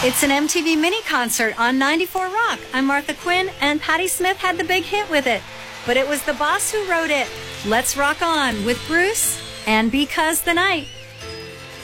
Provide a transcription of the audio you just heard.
It's an MTV mini concert on 94 Rock. I'm Martha Quinn, and Patti Smith had the big hit with it. But it was the boss who wrote it. Let's rock on with Bruce and Because the Night.